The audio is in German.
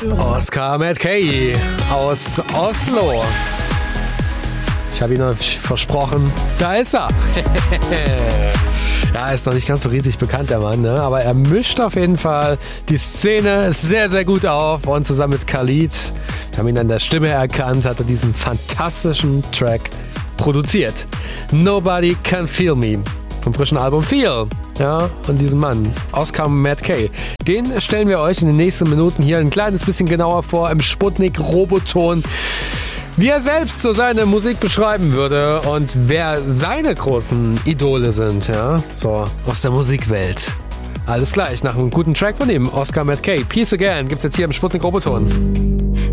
Oscar Matkey aus Oslo. Ich habe ihn euch versprochen. Da ist er. Ja, ist noch nicht ganz so riesig bekannt, der Mann, ne? Aber er mischt auf jeden Fall die Szene sehr, sehr gut auf. Und zusammen mit Khalid, wir haben ihn an der Stimme erkannt, hat er diesen fantastischen Track produziert. Nobody Can Feel Me vom frischen Album Feel. Ja, und diesen Mann, Oscar Matkey. Den stellen wir euch in den nächsten Minuten hier ein kleines bisschen genauer vor im Sputnik-Roboton, wie er selbst so seine Musik beschreiben würde und wer seine großen Idole sind, ja, so aus der Musikwelt. Alles gleich nach einem guten Track von ihm, Oscar Matkey. Peace Again gibt's jetzt hier im Sputnik-Roboton.